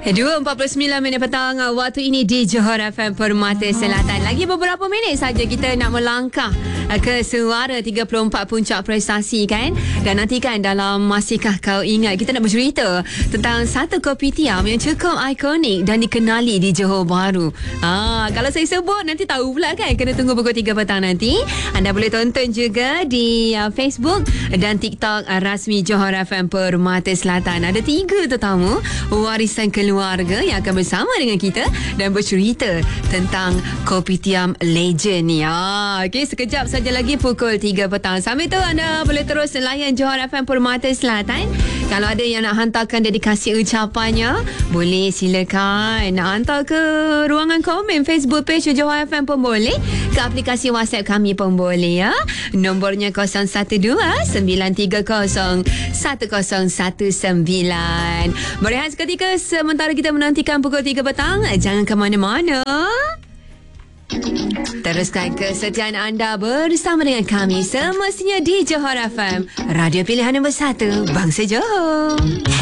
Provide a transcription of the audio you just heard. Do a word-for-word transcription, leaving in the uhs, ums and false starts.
dua empat puluh sembilan minit petang waktu ini di Johor F M Permata Selatan. Lagi beberapa minit saja kita nak melangkah ke suara tiga puluh empat puncak prestasi kan. Dan nanti kan dalam Masihkah Kau Ingat, kita nak bercerita tentang satu kopitiam yang cukup ikonik dan dikenali di Johor Bahru. Ah, kalau saya sebut nanti tahu pula kan. Kena tunggu pukul tiga petang nanti. Anda boleh tonton juga di uh, Facebook dan TikTok uh, rasmi Johor F M Permata Selatan. Ada tiga tetamu warisan keluarga yang akan bersama dengan kita dan bercerita tentang kopitiam legend ni. Ah, okey, sekejap saja lagi pukul tiga petang. Sambil tu anda boleh terus layan Johor F M Permata Selatan. Kalau ada yang nak hantarkan dedikasi ucapannya, boleh silakan nak hantar ke ruangan komen Facebook page Johor F M pun boleh, ke aplikasi WhatsApp kami pun boleh ya. Nombornya kosong satu dua sembilan tiga kosong satu kosong satu sembilan. Berehat seketika sementara kita menantikan pukul tiga petang. Jangan ke mana-mana. Teruskan kesetiaan anda bersama dengan kami semestinya di Johor F M, radio pilihan nombor satu, Bangsa Johor.